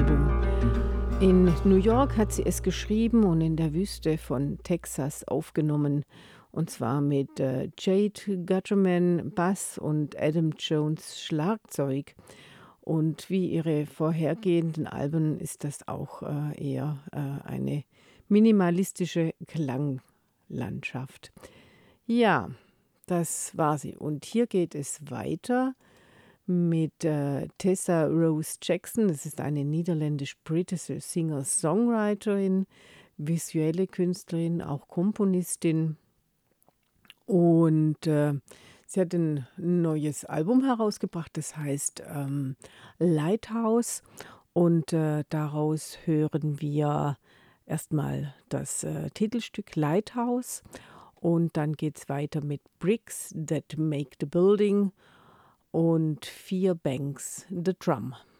Album. In New York hat sie es geschrieben und in der Wüste von Texas aufgenommen. Und zwar mit Jade Gutterman Bass und Adam Jones Schlagzeug. Und wie ihre vorhergehenden Alben ist das auch eher eine minimalistische Klanglandschaft. Ja, das war sie. Und hier geht es weiter mit Tessa Rose Jackson. Das ist eine niederländisch-britische Singer-Songwriterin, visuelle Künstlerin, auch Komponistin. Und sie hat ein neues Album herausgebracht, das heißt Lighthouse. Und daraus hören wir erstmal das Titelstück Lighthouse. Und dann geht es weiter mit Bricks That Make the Building und Vier Banks the Drum.